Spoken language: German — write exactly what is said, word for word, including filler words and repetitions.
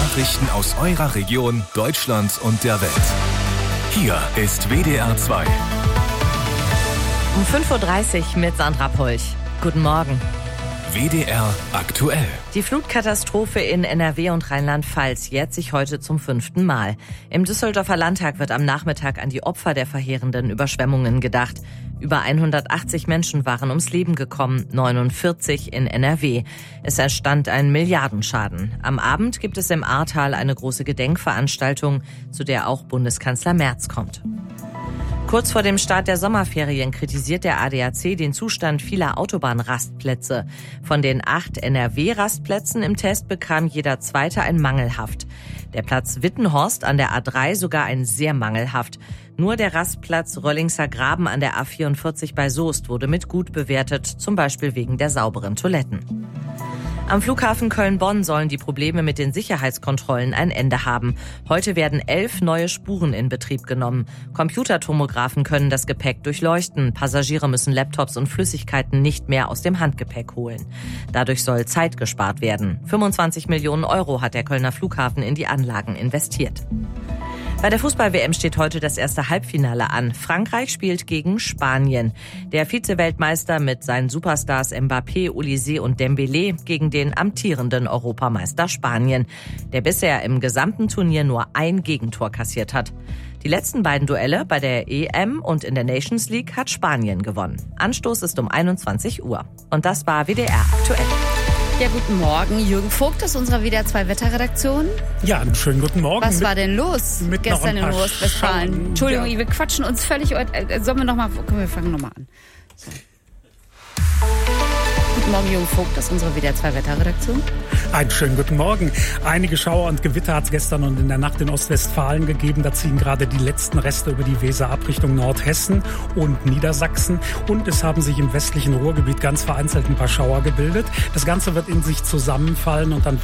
Nachrichten aus eurer Region, Deutschland und der Welt. Hier ist W D R zwei. Um fünf Uhr dreißig mit Sandra Polch. Guten Morgen. W D R aktuell. Die Flutkatastrophe in N R W und Rheinland-Pfalz jährt sich heute zum fünften Mal. Im Düsseldorfer Landtag wird am Nachmittag an die Opfer der verheerenden Überschwemmungen gedacht. Über hundertachtzig Menschen waren ums Leben gekommen, neunundvierzig in N R W. Es entstand ein Milliardenschaden. Am Abend gibt es im Ahrtal eine große Gedenkveranstaltung, zu der auch Bundeskanzler Merz kommt. Kurz vor dem Start der Sommerferien kritisiert der A D A C den Zustand vieler Autobahnrastplätze. Von den acht N R W-Rastplätzen im Test bekam jeder zweite ein mangelhaft. Der Platz Wittenhorst an der A drei sogar ein sehr mangelhaft. Nur der Rastplatz Röllingser Graben an der A vierundvierzig bei Soest wurde mit gut bewertet, zum Beispiel wegen der sauberen Toiletten. Am Flughafen Köln-Bonn sollen die Probleme mit den Sicherheitskontrollen ein Ende haben. Heute werden elf neue Spuren in Betrieb genommen. Computertomographen können das Gepäck durchleuchten. Passagiere müssen Laptops und Flüssigkeiten nicht mehr aus dem Handgepäck holen. Dadurch soll Zeit gespart werden. fünfundzwanzig Millionen Euro hat der Kölner Flughafen in die Anlagen investiert. Bei der Fußball-W M steht heute das erste Halbfinale an. Frankreich spielt gegen Spanien. Der Vize-Weltmeister mit seinen Superstars Mbappé, Olise und Dembélé gegen den amtierenden Europameister Spanien, der bisher im gesamten Turnier nur ein Gegentor kassiert hat. Die letzten beiden Duelle bei der E M und in der Nations League hat Spanien gewonnen. Anstoß ist um einundzwanzig Uhr. Und das war W D R aktuell. Ja, guten Morgen. Jürgen Vogt aus unserer W D R zwei Wetterredaktion. Ja, einen schönen guten Morgen. Was war denn los mit gestern in Ostwestfalen? Schauen. Entschuldigung, Ja. wir quatschen uns völlig... Äh, sollen wir nochmal... Komm, wir fangen nochmal an. So. Guten Morgen, Jürgen Vogt aus unserer W D R zwei Wetterredaktion. Einen schönen guten Morgen. Einige Schauer und Gewitter hat es gestern und in der Nacht in Ostwestfalen gegeben. Da ziehen gerade die letzten Reste über die Weser ab Richtung Nordhessen und Niedersachsen. Und es haben sich im westlichen Ruhrgebiet ganz vereinzelt ein paar Schauer gebildet. Das Ganze wird in sich zusammenfallen und dann